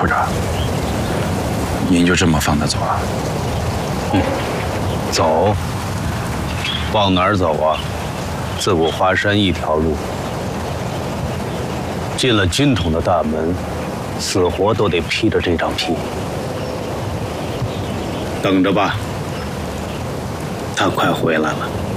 处长，您就这么放他走啊？ 走？往哪儿走啊？自古华山一条路，进了军统的大门，死活都得披着这张皮。等着吧，他快回来了。